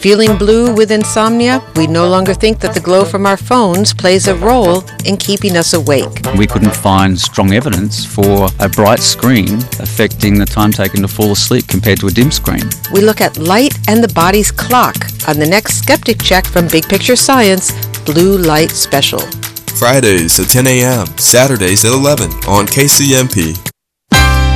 Feeling blue with insomnia? We no longer think that the glow from our phones plays a role in keeping us awake. We couldn't find strong evidence for a bright screen affecting the time taken to fall asleep compared to a dim screen. We look at light and the body's clock on the next Skeptic Check from Big Picture Science Blue Light Special. Fridays at 10 a.m., Saturdays at 11 on KCMP.